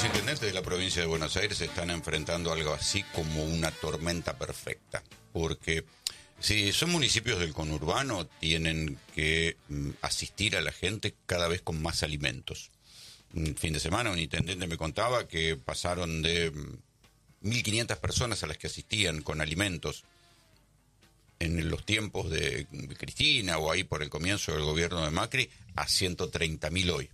Los intendentes de la provincia de Buenos Aires están enfrentando algo así como una tormenta perfecta, porque si son municipios del conurbano, tienen que asistir a la gente cada vez con más alimentos. Un fin de semana un intendente me contaba que pasaron de 1.500 personas a las que asistían con alimentos en los tiempos de Cristina o ahí por el comienzo del gobierno de Macri a 130.000 hoy.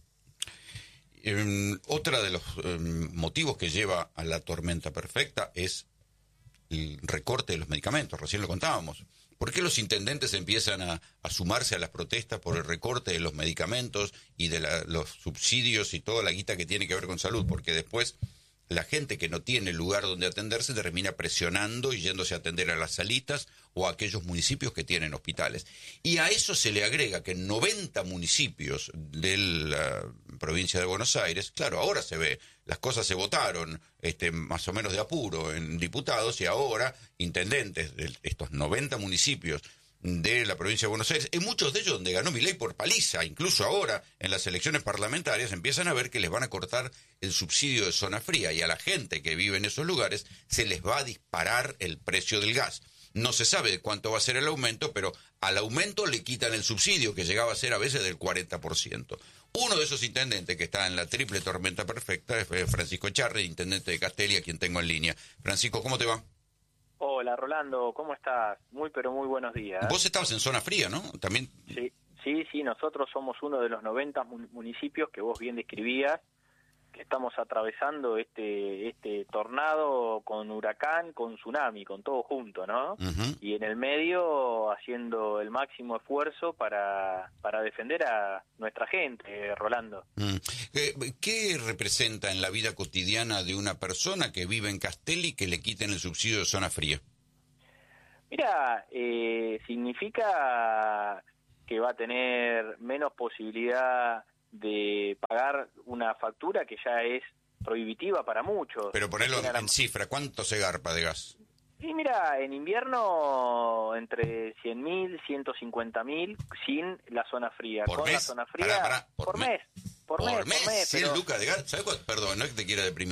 Otra de los motivos que lleva a la tormenta perfecta es el recorte de los medicamentos, recién lo contábamos. ¿Por qué los intendentes empiezan a sumarse a las protestas por el recorte de los medicamentos y de los subsidios y toda la guita que tiene que ver con salud? Porque después la gente que no tiene lugar donde atenderse termina presionando y yéndose a atender a las salitas o a aquellos municipios que tienen hospitales. Y a eso se le agrega que en 90 municipios de la provincia de Buenos Aires, claro, ahora se ve, las cosas se votaron más o menos de apuro en diputados y ahora intendentes de estos 90 municipios de la provincia de Buenos Aires, en muchos de ellos donde ganó Milei por paliza, incluso ahora en las elecciones parlamentarias empiezan a ver que les van a cortar el subsidio de zona fría y a la gente que vive en esos lugares se les va a disparar el precio del gas. No se sabe de cuánto va a ser el aumento, pero al aumento le quitan el subsidio, que llegaba a ser a veces del 40%. Uno de esos intendentes que está en la triple tormenta perfecta es Francisco Echarri, intendente de Castelli, a quien tengo en línea. Francisco, ¿cómo te va? Hola, Rolando, ¿cómo estás? Muy, pero muy buenos días. Vos estabas en zona fría, ¿no? También. Sí, nosotros somos uno de los 90 municipios que vos bien describías, que estamos atravesando este tornado con huracán, con tsunami, con todo junto, ¿no? Uh-huh. Y en el medio haciendo el máximo esfuerzo para defender a nuestra gente, Rolando. ¿Qué representa en la vida cotidiana de una persona que vive en Castelli que le quiten el subsidio de zona fría? Mira, significa que va a tener menos posibilidad de pagar una factura que ya es prohibitiva para muchos. Pero ponerlo en cifra, ¿cuánto se garpa de gas? Sí, mira, en invierno entre 100.000, 150.000 sin la zona fría. ¿Por Con mes? la zona fría, Por mes. por mes. 100 lucas de gas. ¿Sabes cuál? Perdón, no es que te quiera deprimir.